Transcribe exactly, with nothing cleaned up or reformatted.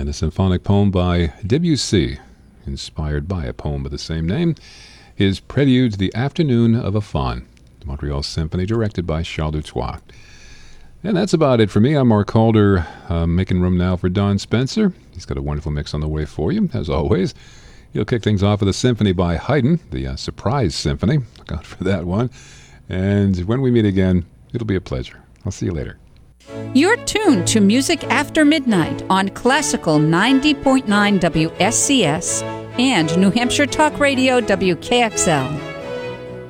And a symphonic poem by Debussy, inspired by a poem of the same name, his Prelude to the Afternoon of a Faun, the Montreal Symphony, directed by Charles Dutoit. And that's about it for me. I'm Mark Calder, uh, making room now for Don Spencer. He's got a wonderful mix on the way for you, as always. He'll kick things off with a symphony by Haydn, the uh, Surprise Symphony. Look out for that one. And when we meet again, it'll be a pleasure. I'll see you later. You're tuned to Music After Midnight on Classical ninety point nine W S C S and New Hampshire Talk Radio W K X L.